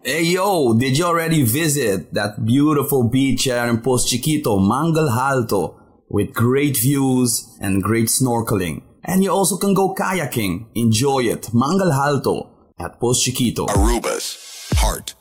Hey yo, did you already visit that beautiful beach here in Post Chiquito, Mangal Alto, with great views and great snorkeling? And you also can go kayaking. Enjoy it. Mangal Alto at Post Chiquito. Aruba's heart